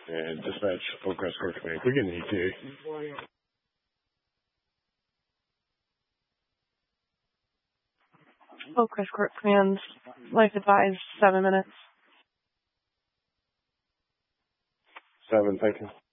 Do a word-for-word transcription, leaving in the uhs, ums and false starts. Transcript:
And dispatch Oakcrest Court Command. We get an E T A. Oakcrest Court Command, life advised, seven minutes. Seven, thank you.